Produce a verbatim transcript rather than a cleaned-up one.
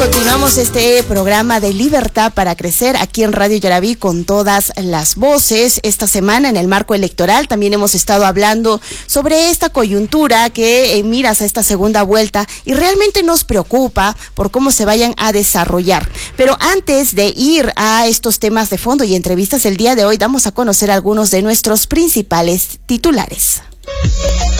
Continuamos este programa de Libertad para Crecer aquí en Radio Yaraví con todas las voces. Esta semana en el marco electoral también hemos estado hablando sobre esta coyuntura que eh, miras a esta segunda vuelta y realmente nos preocupa por cómo se vayan a desarrollar. Pero antes de ir a estos temas de fondo y entrevistas el día de hoy, damos a conocer algunos de nuestros principales titulares.